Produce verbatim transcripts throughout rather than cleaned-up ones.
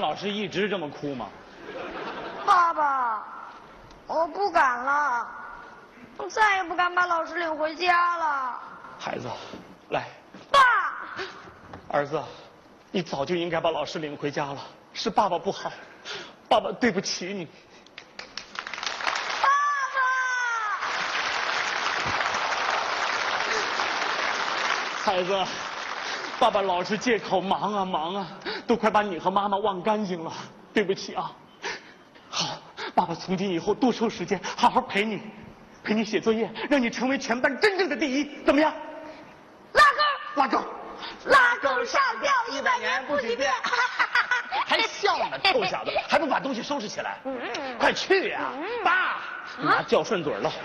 老师一直这么哭吗？ 爸爸，我不敢了，我再也不敢把老师领回家了。 孩子，来。 爸。 儿子，你早就应该把老师领回家了，是爸爸不好，爸爸对不起你。 爸爸。孩子。爸爸老是借口忙啊忙啊，都快把你和妈妈忘干净了，对不起啊。好，爸爸从今以后多抽时间，好好陪你，陪你写作业，让你成为全班真正的第一，怎么样？ 拉钩， 拉钩， 拉钩上吊一百年不许变。 还笑呢，臭小子，还不把东西收拾起来？快去呀！爸，拿叫顺嘴了。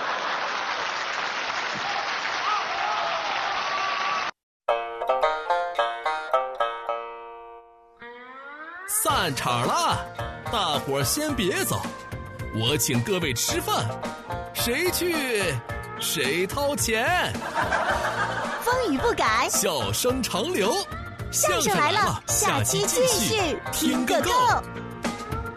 散场了，大伙儿先别走，我请各位吃饭，谁去谁掏钱。 风雨不改， 笑声长流， 相声来了，下期继续听个够。